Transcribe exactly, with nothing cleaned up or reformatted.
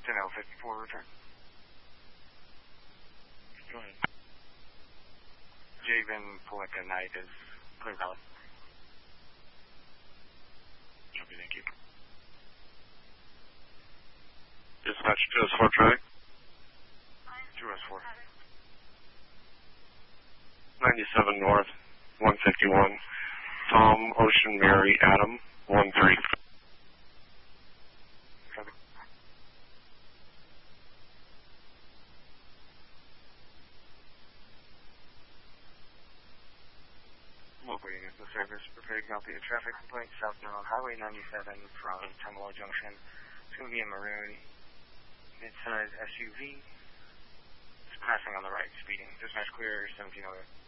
ten L fifty-four, return. Go ahead. Javen Polika Knight is clear valid. Copy, thank you. Dispatch two S four traffic. two S four. ninety-seven North, one fifty-one. Tom, Ocean, Mary, Adam, one three. Copy. Local units of service, prepare to copy a traffic complaint southbound Highway ninety-seven from Tamalo Junction. It's going to be a maroon mid-size S U V. It's passing on the right, speeding. Dispatch clear, seventeen oh eight.